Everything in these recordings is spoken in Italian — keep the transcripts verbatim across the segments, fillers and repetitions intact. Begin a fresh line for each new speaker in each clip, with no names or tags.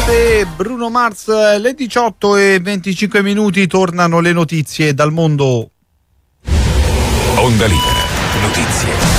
Beyoncé, Bruno Mars, le diciotto e venticinque minuti, tornano le notizie dal mondo.
Onda Libera, notizie.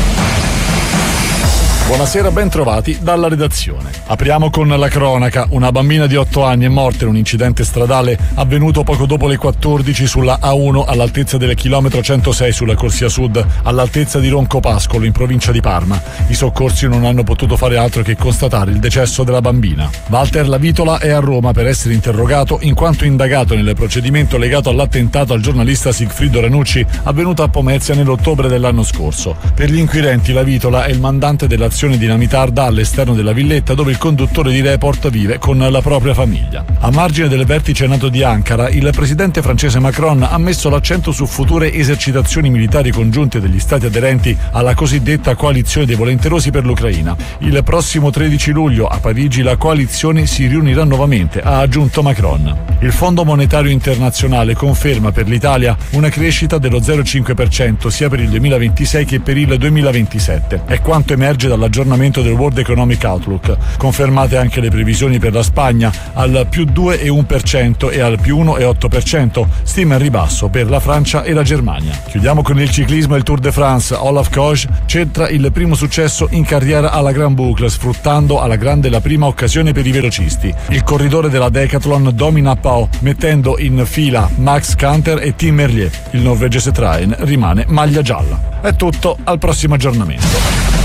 Buonasera, ben trovati dalla redazione. Apriamo con la cronaca. Una bambina di otto anni è morta in un incidente stradale avvenuto poco dopo le quattordici sulla A uno all'altezza del chilometro centosei sulla corsia sud, all'altezza di Roncopascolo in provincia di Parma. I soccorsi non hanno potuto fare altro che constatare il decesso della bambina. Walter Lavitola è a Roma per essere interrogato in quanto indagato nel procedimento legato all'attentato al giornalista Sigfrido Ranucci avvenuto a Pomezia nell'ottobre dell'anno scorso. Per gli inquirenti Lavitola è il mandante dell'azione dinamitarda all'esterno della villetta dove il conduttore di Report vive con la propria famiglia. A margine del vertice NATO di Ankara, il presidente francese Macron ha messo l'accento su future esercitazioni militari congiunte degli stati aderenti alla cosiddetta coalizione dei volenterosi per l'Ucraina. Il prossimo tredici luglio a Parigi la coalizione si riunirà nuovamente, ha aggiunto Macron. Il Fondo Monetario Internazionale conferma per l'Italia una crescita dello zero virgola cinque per cento sia per il duemilaventisei che per il duemilaventisette. È quanto emerge dalla aggiornamento del World Economic Outlook. Confermate anche le previsioni per la Spagna al più due virgola uno per cento e al più uno virgola otto per cento, stima in ribasso per la Francia e la Germania. Chiudiamo con il ciclismo e il Tour de France. Olaf Koch centra il primo successo in carriera alla Grand Boucle, sfruttando alla grande la prima occasione per i velocisti. Il corridore della Decathlon domina Pau, mettendo in fila Max Kanter e Tim Merlier. Il norvegese Traen rimane maglia gialla. È tutto, al prossimo aggiornamento.